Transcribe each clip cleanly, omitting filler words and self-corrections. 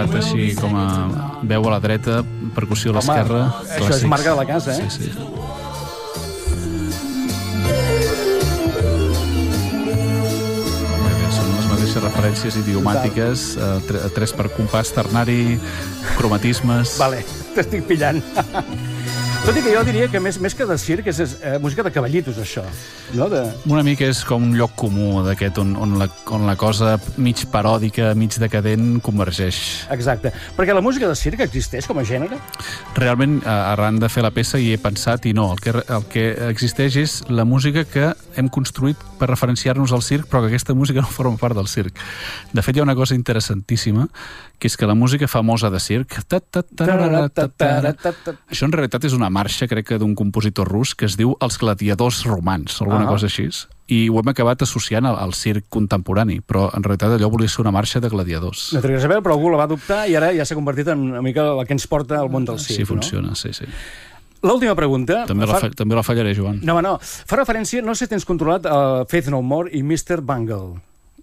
teclat així com a veu a la dreta, percussió a l'esquerra. Això és marca de la casa, eh? Sí, sí. Referències idiomàtiques, tres per compàs, ternari, cromatismes... Vale, t'estic pillant. Tot i que jo diria que més que de circ és música de cavallitos, això. No? Una mica és com un lloc comú d'aquest on la cosa mig paròdica, mig decadent convergeix. Exacte. Perquè la música de circ existeix com a gènere? Realment, arran de fer la peça hi he pensat i no. El que existeix és la música que hem construït per referenciar-nos al circ, però que aquesta música no forma part del circ. De fet, hi ha una cosa interessantíssima, que és que la música famosa de circ... Això en realitat és una marxa, crec que d'un compositor rus, que es diu Els gladiadors romans, alguna cosa així. I ho hem acabat associant al circ contemporani, però en realitat allò volia ser una marxa de gladiadors. No tenia res a veure, però algú la va adoptar i ara ja s'ha convertit en una mica la que ens porta al món del circ. Sí, funciona, sí. L'última pregunta... També la fallaré, Joan. No. Fa referència, no sé si tens controlat Faith No More i Mr. Bungle.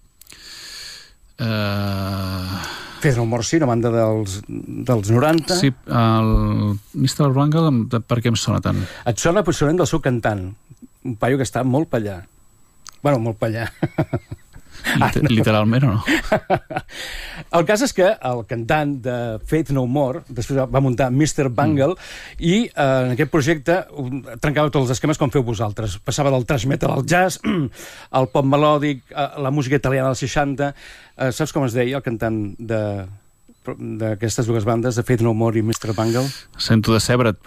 Faith No More, sí, una banda dels 90. Sí, el Mr. Bungle, per què em sona tant? Et sona possiblement del seu cantant, un paio que està molt pallà. Bueno, molt pallà. Literalment o no? El cas és que el cantant de Faith No More després va muntar Mr. Bungle i en aquest projecte trencava tots els esquemes com feu vosaltres. Passava del thrash metal al jazz, al pop melòdic, la música italiana dels 60. Saps com es deia el cantant d'aquestes dues bandes, de Faith No More i Mr. Bungle? Sento decebre't,